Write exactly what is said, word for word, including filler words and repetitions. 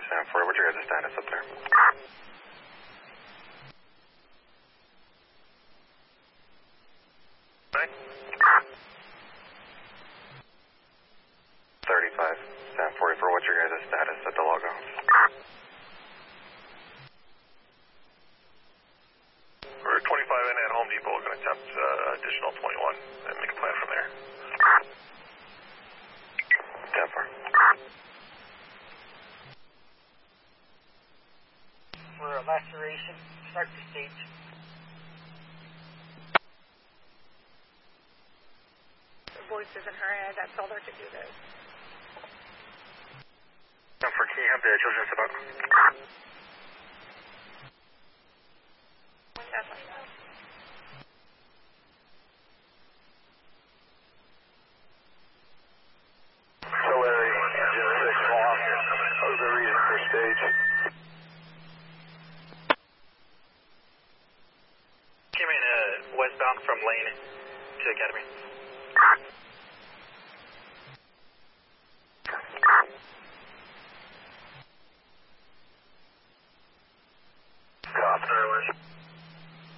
Sam four, what's your guys' status up there? thirty-five, Sam forty-four, what's your guys' status at the logo? We're twenty-five in at Home Depot, we're going to attempt uh, additional twenty-one and make a plan from there. Sam four. For a laceration, start the stage. The voice is in her head, I told her to do this. Sam four, can you have the children's about? Definitely not. Larry, engine six long, how's the reading for stage? Came in uh, westbound from Lane to Academy.